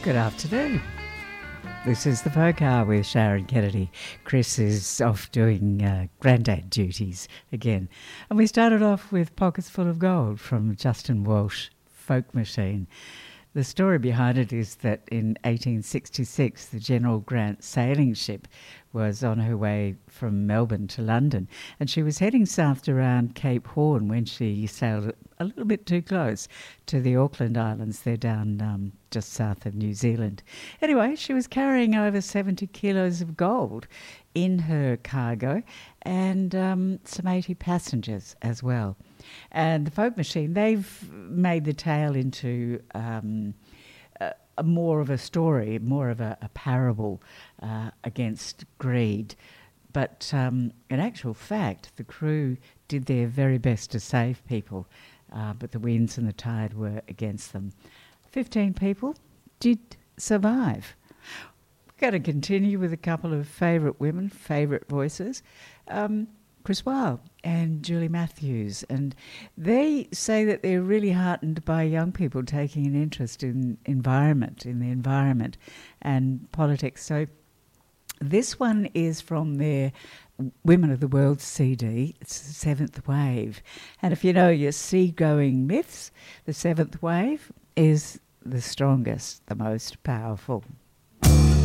Good afternoon. This is the Folk Hour with Sharon Kennedy. Chris is off doing granddad duties again. And we started off with Pockets Full of Gold from Justin Walsh, Folk Machine. The story behind it is that in 1866, the General Grant sailing ship was on her way from Melbourne to London, and she was heading south around Cape Horn when she sailed a little bit too close to the Auckland Islands. They're down just south of New Zealand. Anyway, she was carrying over 70 kilos of gold in her cargo and some 80 passengers as well. And the Folk Machine, they've made the tale into more of a story, more of a parable against greed. But in actual fact, the crew did their very best to save people, but the winds and the tide were against them. 15 people did survive. We're going to continue with a couple of favourite women, favourite voices. Chris Wilde and Julie Matthews, and they say that they're really heartened by young people taking an interest in the environment and politics. So this one is from their Women of the World CD. It's the Seventh Wave. And if you know your seagoing myths, the seventh wave is the strongest, the most powerful.